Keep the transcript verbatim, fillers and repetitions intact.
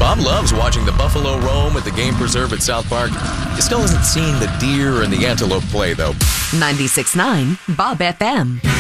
Bob loves watching the buffalo roam at the game preserve at South Park. He still hasn't seen the deer and the antelope play, though. ninety-six point nine Bob F M.